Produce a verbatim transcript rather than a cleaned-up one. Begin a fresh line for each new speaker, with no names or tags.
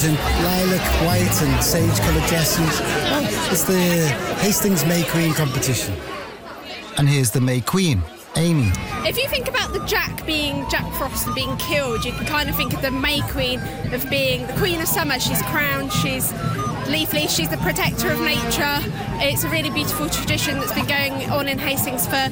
in lilac, white and sage-coloured dresses. Well, it's the Hastings May Queen competition.
And here's the May Queen, Amy.
If you think about the Jack being Jack Frost and being killed, you can kind of think of the May Queen of being the Queen of Summer. She's crowned, she's leafy, she's the protector of nature. It's a really beautiful tradition that's been going on in Hastings for